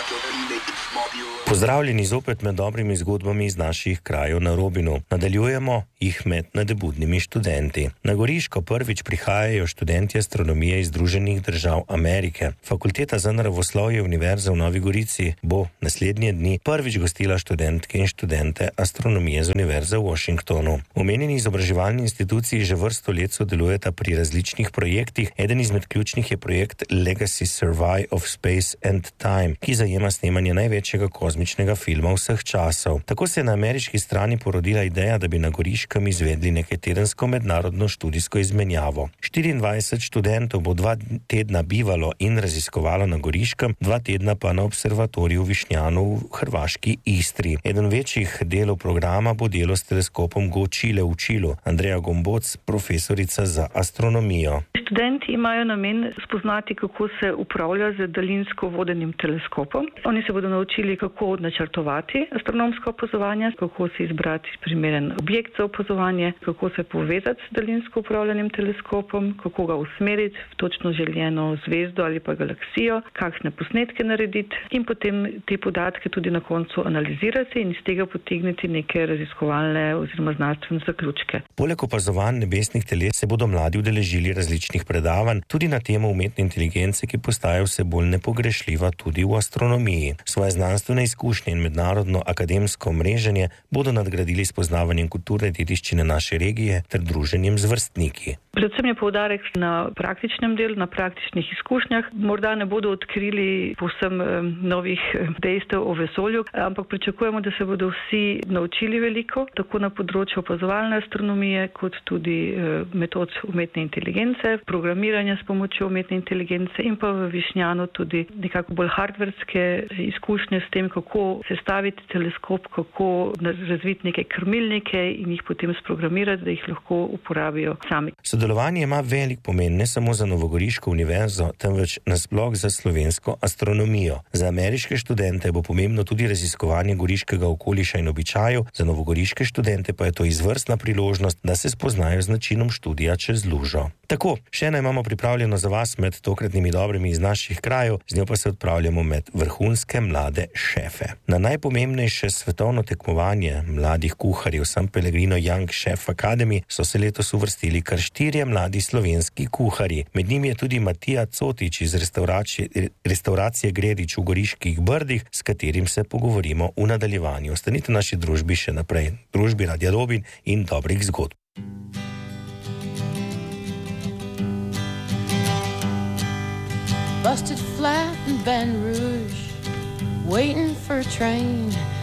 Pozdravljeni zopet med dobrimi zgodbami iz naših krajev na Robinu. Nadaljujemo jih med nadebudnimi študenti. Na Goriško prvič prihajajo študenti astronomije iz Združenih držav Amerike. Fakulteta za naravoslovje Univerze v Novi Gorici bo naslednje dni prvič gostila študentke in študente astronomije z Univerze v Washingtonu. Omenjeni izobraževalni instituciji že vrsto let sodelujeta pri različnih projektih. Eden izmed ključnih je projekt Legacy Survey of Space and Time, ki zajema snemanje največjega kozmičnega filma vseh časov. Tako se je na ameriški strani porodila ideja, da bi na Goriškem izvedli nekaj tedensko mednarodno študijsko izmenjavo. 24 študentov bo 2 tedna bivalo in raziskovalo na Goriškem, 2 tedna pa na observatoriju v Višnjanu v hrvaški Istri. Eden večjih delov programa bo delo s teleskopom Gočile v Čilu. Andreja Gomboc, profesorica za astronomijo. Študenti imajo namen spoznati, kako se upravlja z daljinsko vodenim teleskopom. Oni se bodo naučili, kako načrtovati astronomsko opazovanje, kako si izbrati primeren objekt za opazovanje, kako se povezati s daljinsko upravljanim teleskopom, kako ga usmeriti v točno željeno zvezdo ali pa galaksijo, kakšne posnetke narediti in potem te podatke tudi na koncu analizirati in iz tega potegniti neke raziskovalne oziroma znanstvene zaključke. Poleg opazovanj nebesnih teles se bodo mladi udeležili različnih predavanj tudi na temo umetne inteligence, ki postaja vse bolj nepogrešljiva tudi v astronomiji. Svoje znanstvene izkušnje in mednarodno akademsko mreženje bodo nadgradili s poznavanjem kulturne dediščine naše regije ter druženjem z vrstniki. Predvsem je poudarek na praktičnem delu, na praktičnih izkušnjah. Morda ne bodo odkrili povsem novih dejstev o vesolju, ampak pričakujemo, da se bodo vsi naučili veliko, tako na področju opazovalne astronomije, kot tudi metod umetne inteligence, programiranja s pomočjo umetne inteligence in pa v Višnjanu tudi nekako bolj hardverske izkušnje s tem, kako sestaviti teleskop, kako razviti neke krmilnike in jih potem sprogramirati, da jih lahko uporabijo sami. Sodelovanje ima velik pomen ne samo za Novogoriško univerzo, temveč nasploh za slovensko astronomijo. Za ameriške študente bo pomembno tudi raziskovanje goriškega okoliša in običajev, za novogoriške študente pa je to izvrstna priložnost, da se spoznajo z načinom študija čez lužo. Tako, še eno imamo pripravljeno za vas med tokratnimi dobrimi iz naših krajev, z njo pa se odpravljamo med vrhunske mlade šefe. Na najpomembnejše svetovno tekmovanje mladih kuharjev San Pellegrino Young Chef Academy so se letos uvrstili kar 4 mladi slovenski kuharji. Med njimi je tudi Matija Cotič iz restauracije Gredič v Goriških Brdih, s katerim se pogovorimo v nadaljevanju. Ostanite v naši družbi še naprej, družbi Radia Robin in dobrih zgodb. Busted flat in Baton Rouge, waiting for a train.